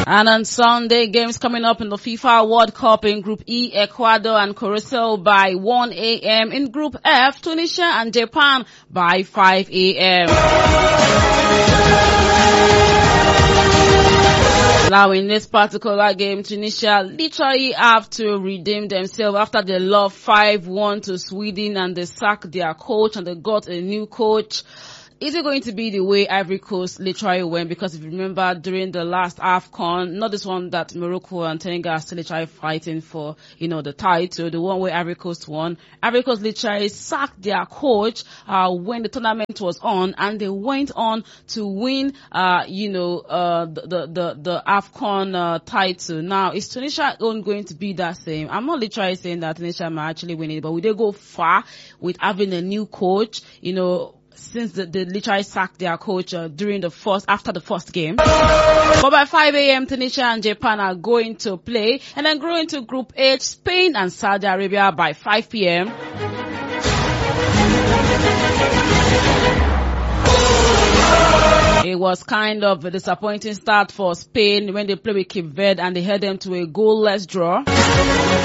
And on Sunday, games coming up in the FIFA World Cup in Group E, Ecuador and Curacao by 1 a.m. In Group F, Tunisia and Japan by 5 a.m. Now in this particular game, Tunisia literally have to redeem themselves after they lost 5-1 to Sweden and they sacked their coach and they got a new coach. Is it going to be the way Ivory Coast literally went? Because if you remember during the last AFCON, not this one that Morocco and Senegal are still literally fighting for, the title, the one where Ivory Coast won. Ivory Coast literally sacked their coach, when the tournament was on, and they went on to win, the AFCON, title. Now, is Tunisia going to be that same? I'm not literally saying that Tunisia might actually win it, but will they go far with having a new coach, since they literally sacked their coach after the first game. But by 5 a.m., Tunisia and Japan are going to play. And then going to Group H, Spain and Saudi Arabia by 5 p.m. It was kind of a disappointing start for Spain when they played with Cape Verde and they held them to a goalless draw.